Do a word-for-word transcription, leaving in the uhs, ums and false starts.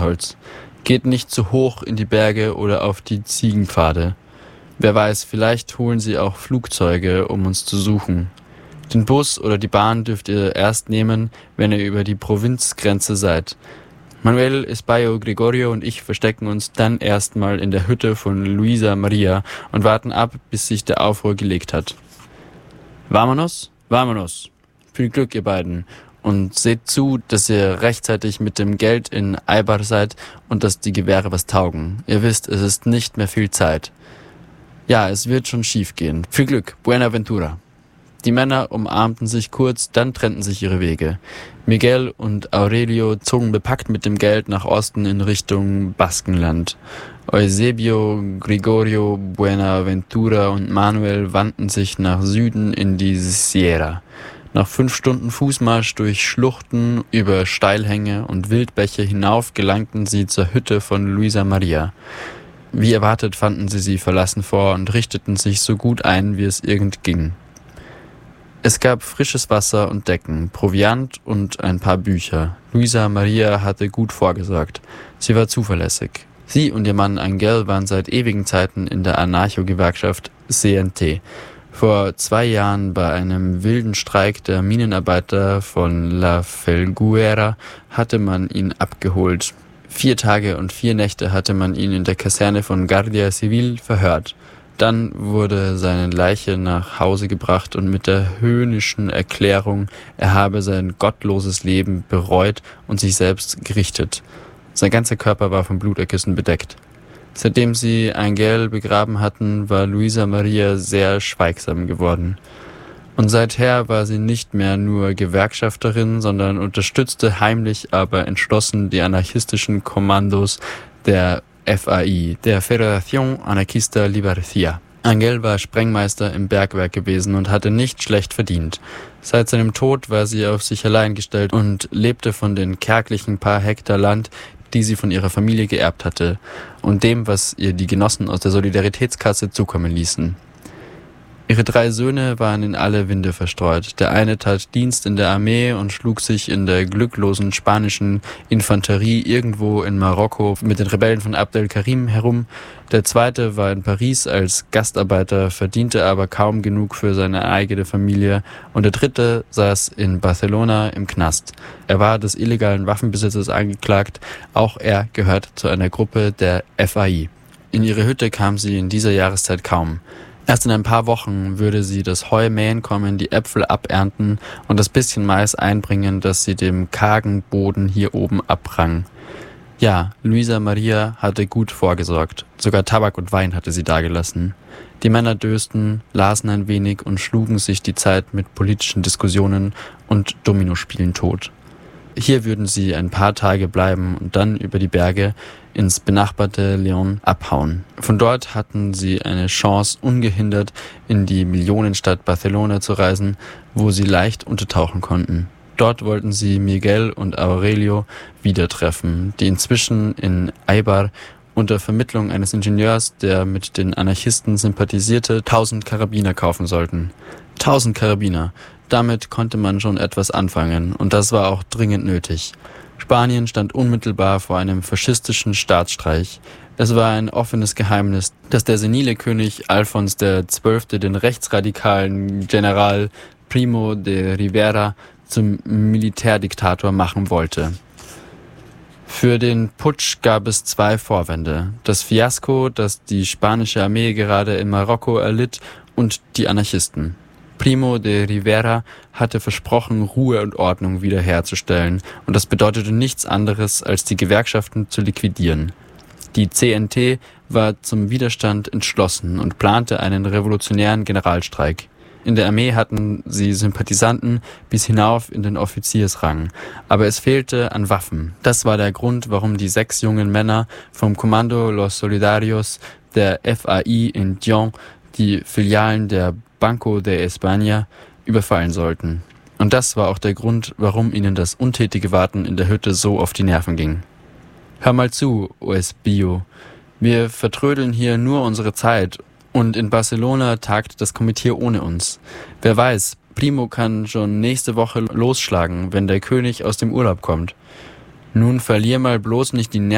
Eisenholz. Geht nicht zu hoch in die Berge oder auf die Ziegenpfade. Wer weiß, vielleicht holen sie auch Flugzeuge, um uns zu suchen. Den Bus oder die Bahn dürft ihr erst nehmen, wenn ihr über die Provinzgrenze seid. Manuel, Espaillo, Gregorio und ich verstecken uns dann erstmal in der Hütte von Luisa Maria und warten ab, bis sich der Aufruhr gelegt hat. Vámonos, vámonos. Viel Glück, ihr beiden. Und seht zu, dass ihr rechtzeitig mit dem Geld in Eibar seid und dass die Gewehre was taugen. Ihr wisst, es ist nicht mehr viel Zeit. Ja, es wird schon schief gehen. Viel Glück, Buenaventura. Die Männer umarmten sich kurz, dann trennten sich ihre Wege. Miguel und Aurelio zogen bepackt mit dem Geld nach Osten in Richtung Baskenland. Eusebio, Gregorio, Buenaventura und Manuel wandten sich nach Süden in die Sierra. Nach fünf Stunden Fußmarsch durch Schluchten, über Steilhänge und Wildbäche hinauf gelangten sie zur Hütte von Luisa Maria. Wie erwartet fanden sie sie verlassen vor und richteten sich so gut ein, wie es irgend ging. Es gab frisches Wasser und Decken, Proviant und ein paar Bücher. Luisa Maria hatte gut vorgesorgt. Sie war zuverlässig. Sie und ihr Mann Angel waren seit ewigen Zeiten in der Anarcho-Gewerkschaft C N T. Vor zwei Jahren bei einem wilden Streik der Minenarbeiter von La Felguera hatte man ihn abgeholt. Vier Tage und vier Nächte hatte man ihn in der Kaserne von Guardia Civil verhört. Dann wurde seine Leiche nach Hause gebracht und mit der höhnischen Erklärung, er habe sein gottloses Leben bereut und sich selbst gerichtet. Sein ganzer Körper war von Blutergüssen bedeckt. Seitdem sie Angel begraben hatten, war Luisa Maria sehr schweigsam geworden. Und seither war sie nicht mehr nur Gewerkschafterin, sondern unterstützte heimlich, aber entschlossen die anarchistischen Kommandos der F A I, der Federación Anarquista Libertad. Angel war Sprengmeister im Bergwerk gewesen und hatte nicht schlecht verdient. Seit seinem Tod war sie auf sich allein gestellt und lebte von den kärglichen paar Hektar Land, die sie von ihrer Familie geerbt hatte, und dem, was ihr die Genossen aus der Solidaritätskasse zukommen ließen. Ihre drei Söhne waren in alle Winde verstreut. Der eine tat Dienst in der Armee und schlug sich in der glücklosen spanischen Infanterie irgendwo in Marokko mit den Rebellen von Abd el-Karim herum. Der zweite war in Paris als Gastarbeiter, verdiente aber kaum genug für seine eigene Familie. Und der dritte saß in Barcelona im Knast. Er war des illegalen Waffenbesitzes angeklagt. Auch er gehört zu einer Gruppe der F A I. In ihre Hütte kam sie in dieser Jahreszeit kaum. Erst in ein paar Wochen würde sie das Heu mähen kommen, die Äpfel abernten und das bisschen Mais einbringen, das sie dem kargen Boden hier oben abrang. Ja, Luisa Maria hatte gut vorgesorgt. Sogar Tabak und Wein hatte sie dagelassen. Die Männer dösten, lasen ein wenig und schlugen sich die Zeit mit politischen Diskussionen und Dominospielen tot. Hier würden sie ein paar Tage bleiben und dann über die Berge ins benachbarte León abhauen. Von dort hatten sie eine Chance, ungehindert in die Millionenstadt Barcelona zu reisen, wo sie leicht untertauchen konnten. Dort wollten sie Miguel und Aurelio wieder treffen, die inzwischen in Eibar unter Vermittlung eines Ingenieurs, der mit den Anarchisten sympathisierte, tausend Karabiner kaufen sollten. Tausend Karabiner! Damit konnte man schon etwas anfangen, und das war auch dringend nötig. Spanien stand unmittelbar vor einem faschistischen Staatsstreich. Es war ein offenes Geheimnis, dass der senile König Alfons der Zwölfte den rechtsradikalen General Primo de Rivera zum Militärdiktator machen wollte. Für den Putsch gab es zwei Vorwände: das Fiasko, das die spanische Armee gerade in Marokko erlitt, und die Anarchisten. Primo de Rivera hatte versprochen, Ruhe und Ordnung wiederherzustellen, und das bedeutete nichts anderes, als die Gewerkschaften zu liquidieren. Die C N T war zum Widerstand entschlossen und plante einen revolutionären Generalstreik. In der Armee hatten sie Sympathisanten bis hinauf in den Offiziersrang, aber es fehlte an Waffen. Das war der Grund, warum die sechs jungen Männer vom Kommando Los Solidarios der F A I in Dijon die Filialen der Banco de España überfallen sollten. Und das war auch der Grund, warum ihnen das untätige Warten in der Hütte so auf die Nerven ging. Hör mal zu, Eusebio. Wir vertrödeln hier nur unsere Zeit, und in Barcelona tagt das Komitee ohne uns. Wer weiß, Primo kann schon nächste Woche losschlagen, wenn der König aus dem Urlaub kommt. Nun verlier mal bloß nicht die Nerven.